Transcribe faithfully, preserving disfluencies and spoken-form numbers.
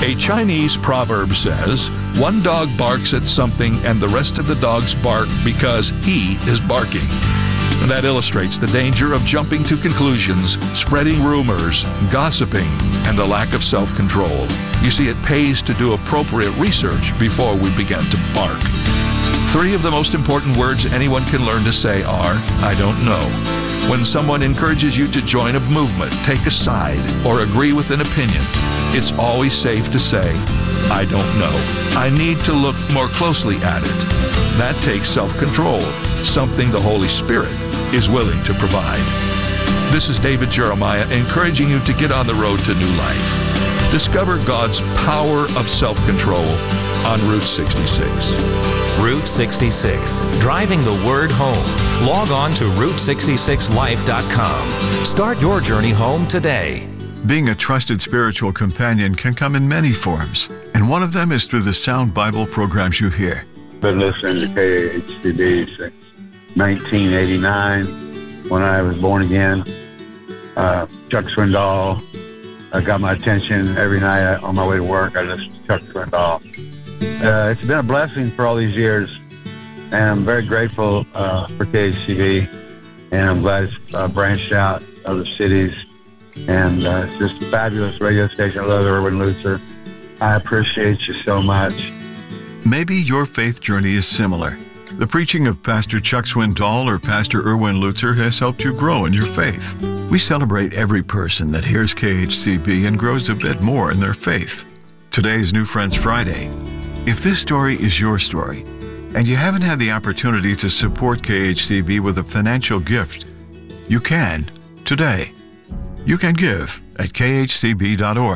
A Chinese proverb says, one dog barks at something and the rest of the dogs bark because he is barking. That illustrates the danger of jumping to conclusions, spreading rumors, gossiping, and the lack of self-control. You see, it pays to do appropriate research before we begin to bark. Three of the most important words anyone can learn to say are, I don't know. When someone encourages you to join a movement, take a side, or agree with an opinion, it's always safe to say, I don't know. I need to look more closely at it. That takes self-control, something the Holy Spirit is willing to provide. This is David Jeremiah encouraging you to get on the road to new life. Discover God's power of self-control on Route sixty-six. Route sixty-six, driving the word home. Log on to route sixty-six life dot com. Start your journey home today. Being a trusted spiritual companion can come in many forms, and one of them is through the sound Bible programs you hear. Been listening to K H C B since nineteen eighty-nine, when I was born again. Uh, Chuck Swindoll uh, got my attention every night on my way to work. I listened to Chuck Swindoll. Uh, it's been a blessing for all these years, and I'm very grateful uh, for K H C B, and I'm glad it's uh, branched out other cities, and uh, it's just a fabulous radio station. I love Erwin Lutzer. I appreciate you so much. Maybe your faith journey is similar. The preaching of Pastor Chuck Swindoll or Pastor Erwin Lutzer has helped you grow in your faith. We celebrate every person that hears K H C B and grows a bit more in their faith. Today is New Friends Friday. If this story is your story, and you haven't had the opportunity to support K H C B with a financial gift, you can today. You can give at k h c b dot org.